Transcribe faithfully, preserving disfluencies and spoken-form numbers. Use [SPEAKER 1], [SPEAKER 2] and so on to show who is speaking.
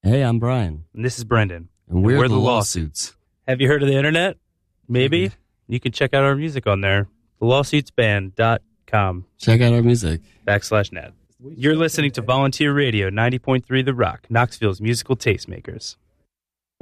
[SPEAKER 1] Hey, I'm Brian.
[SPEAKER 2] And this is Brendan.
[SPEAKER 1] And we're,
[SPEAKER 2] and we're
[SPEAKER 1] the,
[SPEAKER 2] the
[SPEAKER 1] Lawsuits.
[SPEAKER 2] Have you heard of the internet? Maybe.
[SPEAKER 1] Maybe.
[SPEAKER 2] You can check out our music on there. the lawsuits band dot com.
[SPEAKER 1] Check out our music.
[SPEAKER 2] Backslash net. You're listening to Volunteer Radio, ninety point three The Rock, Knoxville's musical tastemakers.